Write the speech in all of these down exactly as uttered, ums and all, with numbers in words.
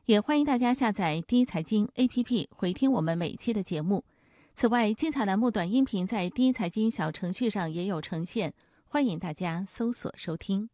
也欢迎大家下载第一财经 A P P 回听我们每期的节目。此外，精彩栏目短音频在第一财经小程序上也有呈现，欢迎大家搜索收听。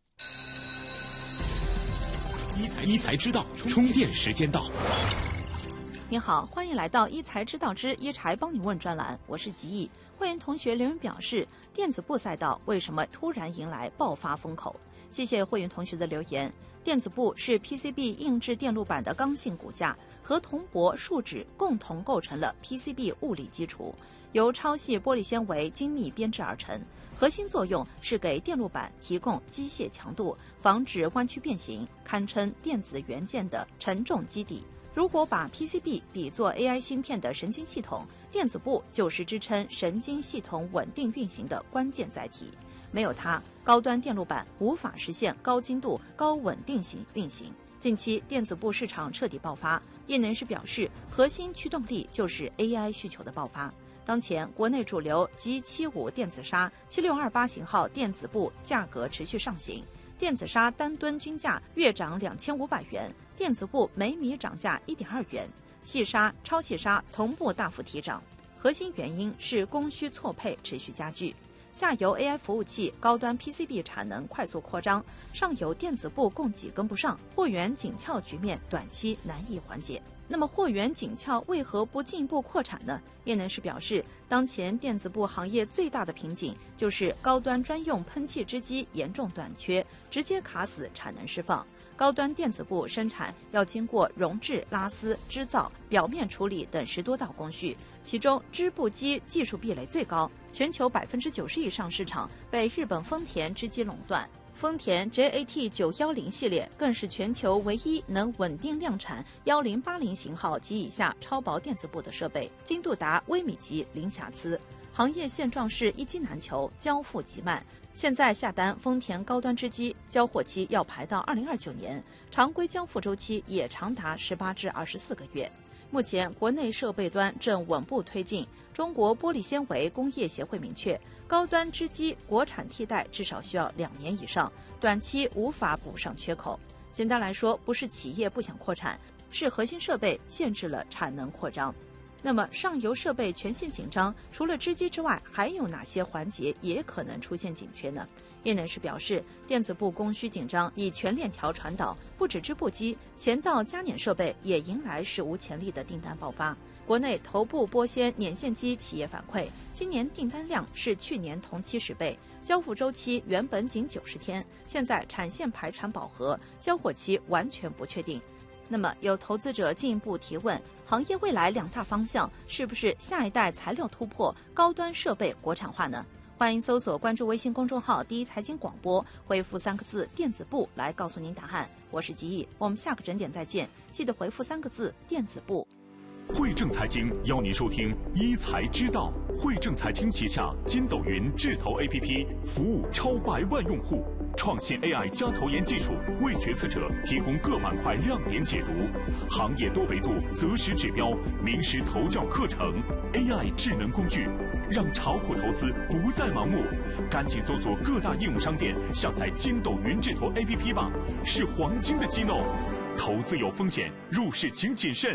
一财一财知道，充电时间到。 您好，欢迎来到一财知道之一财帮你问专栏，我是吉毅。会员同学留言表示，电子部赛道为什么突然迎来爆发风口？谢谢会员同学的留言。电子部是 P C B 硬质电路板的刚性骨架，和铜箔、树脂共同构成了 P C B 物理基础，由超细玻璃纤维精密编制而成。核心作用是给电路板提供机械强度，防止弯曲变形，堪称电子元件的沉重基底。如果把 P C B 比作 A I 芯片的神经系统，电子部就是支撑神经系统稳定运行的关键载体。没有它，高端电路板无法实现高精度、高稳定性运行。近期电子部市场彻底爆发，业内人士表示，核心驱动力就是 A I 需求的爆发。当前国内主流 G 七五 电子砂、七六二八型号电子部价格持续上行，电子砂单吨均价跃涨两千五百元，电子部每米涨价一点二元，细砂、超细砂同步大幅提涨。核心原因是供需错配持续加剧。下游 A I 服务器高端 P C B 产能快速扩张，上游电子部供给跟不上，货源紧俏局面短期难以缓解。那么货源紧俏为何不进一步扩产呢？业内人士表示，当前电子部行业最大的瓶颈就是高端专用喷气织机严重短缺，直接卡死产能释放。高端电子部生产要经过熔制、拉丝、织造、表面处理等十多道工序，其中织布机技术壁垒最高，全球百分之九十以上市场被日本丰田织机垄断。丰田 J A T 九一零 系列更是全球唯一能稳定量产一零八零型号及以下超薄电子部的设备，精度达微米级，零瑕疵。行业现状是一机难求，交付极慢。现在下单丰田高端织机，交货期要排到二零二九年，常规交付周期也长达十八至二十四个月。目前国内设备端正稳步推进，中国玻璃纤维工业协会明确，高端织机国产替代至少需要两年以上，短期无法补上缺口。简单来说，不是企业不想扩产，是核心设备限制了产能扩张。那么上游设备全线紧张，除了织机之外，还有哪些环节也可能出现紧缺呢？业内人士表示，电子部供需紧张已全链条传导，不止织布机，前道加碾设备也迎来史无前例的订单爆发。国内头部玻纤碾线机企业反馈，今年订单量是去年同期十倍，交付周期原本仅九十天，现在产线排产饱和，交货期完全不确定。那么有投资者进一步提问，行业未来两大方向是不是下一代材料突破、高端设备国产化呢？欢迎搜索关注微信公众号第一财经广播，回复三个字电子部来告诉您答案。我是吉毅，我们下个整点再见，记得回复三个字电子部。 汇正财经邀您收听一财知道。汇正财经旗下筋斗云智投 A P P 服务超百万用户，创新 A I 加投研技术，为决策者提供各板块亮点解读，行业多维度择时指标，名师投教课程 ，A I 智能工具，让炒股投资不再盲目。赶紧搜索各大应用商店，下载筋斗云智投 A P P 吧，是黄金的机弄。投资有风险，入市请谨慎。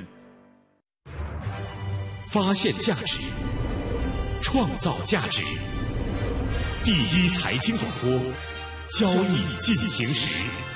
发现价值，创造价值。第一财经广播，交易进行时。